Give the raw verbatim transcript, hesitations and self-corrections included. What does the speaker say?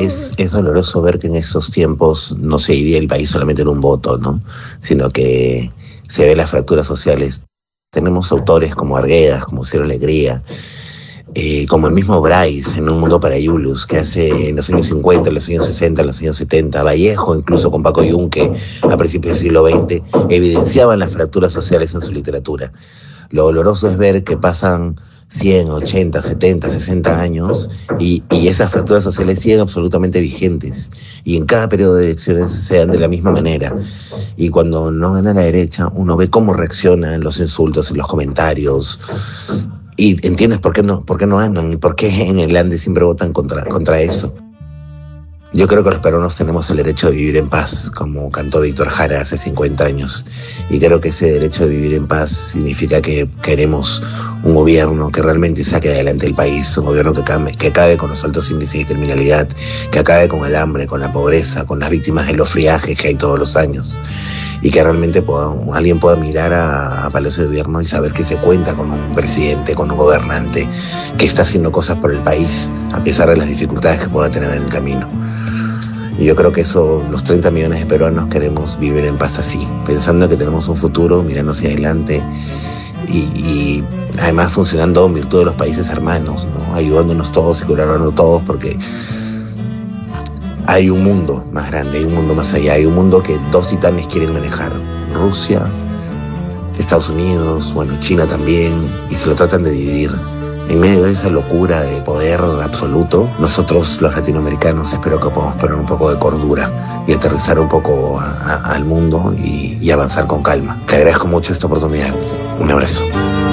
es, es doloroso ver que en estos tiempos no se divide el país solamente en un voto, ¿no? Sino que se ven las fracturas sociales. Tenemos autores como Arguedas, como Ciro Alegría, eh, como el mismo Bryce en Un Mundo para Yulus, que hace en los años cincuenta, en los años sesenta, en los años setenta, Vallejo, incluso con Paco Yunque, a principios del siglo veinte, evidenciaban las fracturas sociales en su literatura. Lo doloroso es ver que pasan cien, ochenta, setenta, sesenta años y, y esas fracturas sociales siguen absolutamente vigentes y en cada periodo de elecciones se dan de la misma manera. Y cuando no gana la derecha, uno ve cómo reaccionan los insultos y los comentarios y entiendes por qué no, por qué no ganan y por qué en el Ande siempre votan contra, contra eso. Yo creo que los peruanos tenemos el derecho de vivir en paz, como cantó Víctor Jara hace cincuenta años. Y creo que ese derecho de vivir en paz significa que queremos un gobierno que realmente saque adelante el país, un gobierno que acabe, que acabe con los altos índices de criminalidad, que acabe con el hambre, con la pobreza, con las víctimas de los friajes que hay todos los años. Y que realmente pueda, alguien pueda mirar a, a Palacio de Gobierno y saber que se cuenta con un presidente, con un gobernante que está haciendo cosas por el país, a pesar de las dificultades que pueda tener en el camino. Y yo creo que eso, los treinta millones de peruanos queremos vivir en paz así, pensando que tenemos un futuro, mirando hacia adelante y, y además funcionando en virtud de los países hermanos, ¿no? Ayudándonos todos y colaborando todos, porque hay un mundo más grande, hay un mundo más allá, hay un mundo que dos titanes quieren manejar: Rusia, Estados Unidos, bueno, China también, y se lo tratan de dividir. En medio de esa locura de poder absoluto, nosotros los latinoamericanos espero que podamos poner un poco de cordura y aterrizar un poco a, a, al mundo y, y avanzar con calma. Te agradezco mucho esta oportunidad. Un abrazo.